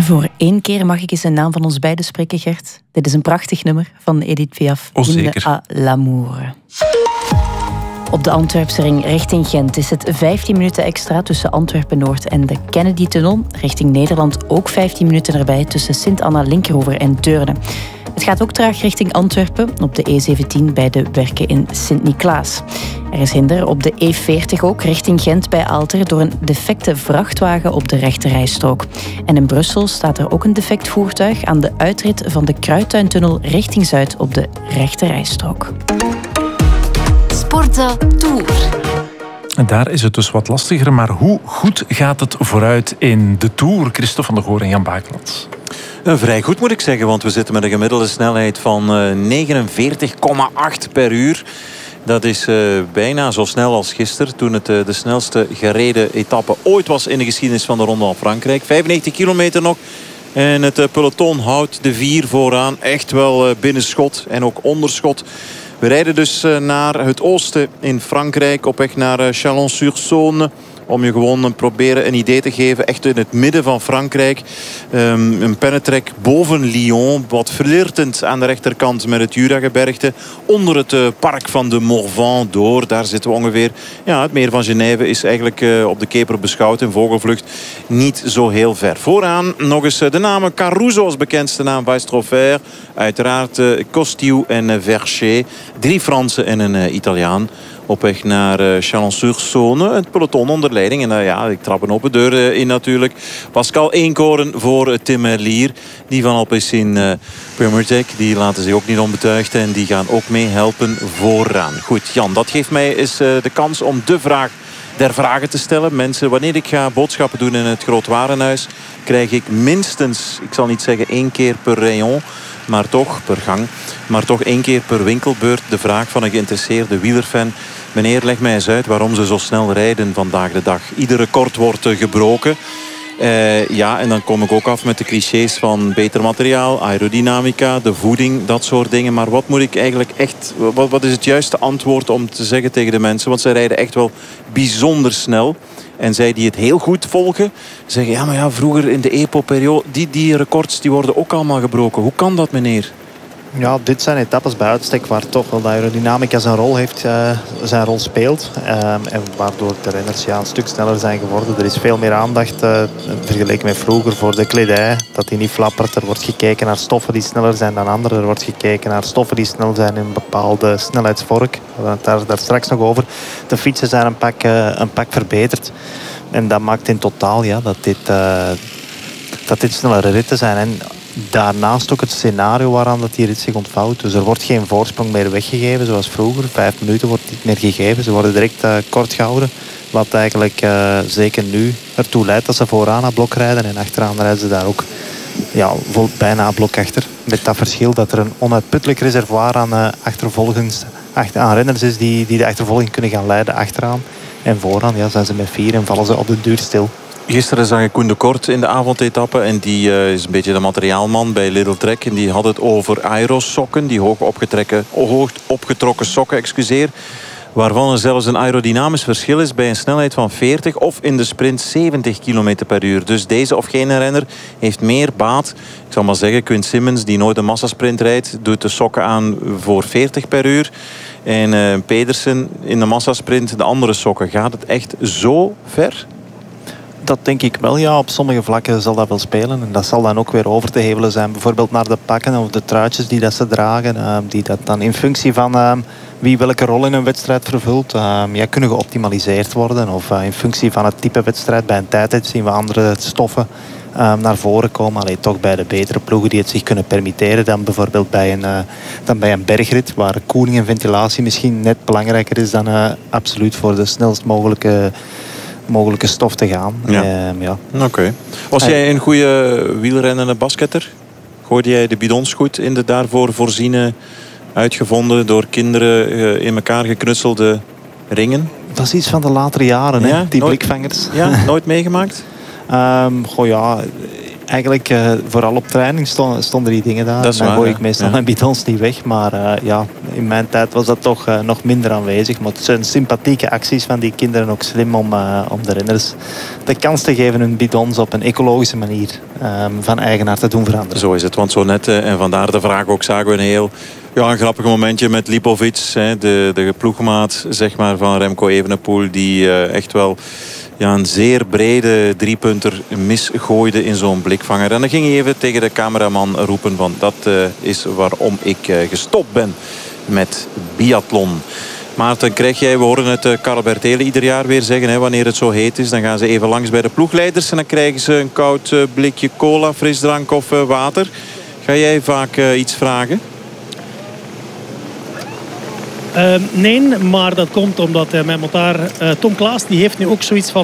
Voor één keer mag ik eens de naam van ons beiden spreken, Gert. Dit is een prachtig nummer van Edith Piaf. Oh, zeker. Hymne à l'amour. Op de Antwerpse ring richting Gent is het 15 minuten extra tussen Antwerpen-Noord en de Kennedy-tunnel. Richting Nederland ook 15 minuten erbij tussen Sint-Anna-Linkeroever en Deurne. Het gaat ook traag richting Antwerpen op de E17 bij de werken in Sint-Niklaas. Er is hinder op de E40 ook richting Gent bij Aalter door een defecte vrachtwagen op de rechterrijstrook. En in Brussel staat er ook een defect voertuig aan de uitrit van de Kruidtuintunnel richting Zuid op de rechterrijstrook. Sportza Tour. En daar is het dus wat lastiger, maar hoe goed gaat het vooruit in de Tour? Christophe van der Goor en Jan Bakelands. Vrij goed moet ik zeggen, want we zitten met een gemiddelde snelheid van 49,8 per uur. Dat is bijna zo snel als gisteren, toen het de snelste gereden etappe ooit was in de geschiedenis van de Ronde van Frankrijk. 95 kilometer nog. En het peloton houdt de 4 vooraan echt wel binnen schot en ook onder schot. We rijden dus naar het oosten in Frankrijk, op weg naar Chalon-sur-Saône. Om je gewoon proberen een idee te geven. Echt in het midden van Frankrijk. Een pennentrek boven Lyon. Wat flirtend aan de rechterkant met het Juragebergte. Onder het park van de Morvan door. Daar zitten we ongeveer. Ja, het meer van Genève is eigenlijk op de keper beschouwd. In vogelvlucht niet zo heel ver. Vooraan nog eens de namen Caruso als bekendste naam. Weistrofer. Uiteraard Costiu en Verchet. 3 Fransen en een Italiaan. Op weg naar Chalon-sur-Saône. Het peloton onder leiding. En ja, ik trap een open deur in natuurlijk. Pascal Eenkoren voor Tim Merlier. Die van Alpecin Peumertec. Die laten zich ook niet onbetuigd. En die gaan ook mee helpen vooraan. Goed, Jan, dat geeft mij eens de kans om de vraag der vragen te stellen. Mensen, wanneer ik ga boodschappen doen in het Groot Warenhuis, krijg ik minstens, ik zal niet zeggen 1 keer per rayon, maar toch per gang, maar toch 1 keer per winkelbeurt de vraag van een geïnteresseerde wielerfan. Meneer, leg mij eens uit waarom ze zo snel rijden vandaag de dag. Ieder record wordt gebroken. Ja, en dan kom ik ook af met de clichés van beter materiaal, aerodynamica, de voeding, dat soort dingen. Maar wat moet ik eigenlijk echt, wat is het juiste antwoord om te zeggen tegen de mensen? Want zij rijden echt wel bijzonder snel. En zij die het heel goed volgen, zeggen ja, maar ja, vroeger in de EPO-periode, die records die worden ook allemaal gebroken. Hoe kan dat, meneer? Ja, dit zijn etappes bij uitstek waar toch wel de aerodynamica zijn rol heeft, zijn rol speelt. En waardoor de renners een stuk sneller zijn geworden. Er is veel meer aandacht vergeleken met vroeger voor de kledij. Dat die niet flappert. Er wordt gekeken naar stoffen die sneller zijn dan anderen. Er wordt gekeken naar stoffen die snel zijn in een bepaalde snelheidsvork. We hadden het daar straks nog over. De fietsen zijn een pak verbeterd. En dat maakt in totaal ja, dat dit snellere ritten zijn. En daarnaast ook het scenario waaraan dat die rit zich ontvouwt. Dus er wordt geen voorsprong meer weggegeven zoals vroeger. 5 minuten wordt niet meer gegeven. Ze worden direct kort gehouden. Wat eigenlijk zeker nu ertoe leidt dat ze vooraan aan blok rijden. En achteraan rijden ze daar ook bijna aan blok achter. Met dat verschil dat er een onuitputtelijk reservoir aan aan renners is die de achtervolging kunnen gaan leiden achteraan. En vooraan zijn ze met 4 en vallen ze op de duur stil. Gisteren zag ik Koen de Kort in de avondetappe. En die is een beetje de materiaalman bij Lidl Trek. En die had het over aerosokken. Die hoog opgetrokken sokken, waarvan er zelfs een aerodynamisch verschil is bij een snelheid van 40 of in de sprint 70 km per uur. Dus deze of geen renner heeft meer baat. Ik zal maar zeggen, Quint Simmons, die nooit een massasprint rijdt, doet de sokken aan voor 40 per uur. En Pedersen in de massasprint de andere sokken. Gaat het echt zo ver? Dat denk ik wel, ja. Op sommige vlakken zal dat wel spelen. En dat zal dan ook weer over te hevelen zijn. Bijvoorbeeld naar de pakken of de truitjes die dat ze dragen. Die dat dan in functie van wie welke rol in een wedstrijd vervult, kunnen geoptimaliseerd worden. Of in functie van het type wedstrijd. Bij een tijdrit zien we andere stoffen naar voren komen. Alleen toch bij de betere ploegen die het zich kunnen permitteren dan bijvoorbeeld bij een bergrit. Waar koeling en ventilatie misschien net belangrijker is dan absoluut voor de snelst mogelijke stof te gaan. Ja. Oké. Was jij een goede wielrennende basketter? Gooide jij de bidons goed in de daarvoor voorziene, uitgevonden door kinderen in elkaar geknutselde ringen? Dat is iets van de latere jaren, die blikvangers. Ja, nooit meegemaakt? Eigenlijk vooral op training stonden die dingen daar. Dat is Dan waar, gooi ja. ik meestal Ja. mijn bidons niet weg. Maar in mijn tijd was dat toch nog minder aanwezig. Maar het zijn sympathieke acties van die kinderen. Ook slim om de renners de kans te geven hun bidons op een ecologische manier van eigenaar te doen veranderen. Zo is het, want zo net, en vandaar de vraag ook, zagen we een grappig momentje met Lipovic. De ploegmaat zeg maar, van Remco Evenepoel. Die echt wel een zeer brede driepunter misgooide in zo'n blikvanger. En dan ging hij even tegen de cameraman roepen van dat is waarom ik gestopt ben met biathlon. Maarten, we horen het Karel Bertelen ieder jaar weer zeggen, wanneer het zo heet is, dan gaan ze even langs bij de ploegleiders en dan krijgen ze een koud blikje cola, frisdrank of water. Ga jij vaak iets vragen? Nee, maar dat komt omdat mijn montaar Tom Klaas, die heeft nu ook zoiets van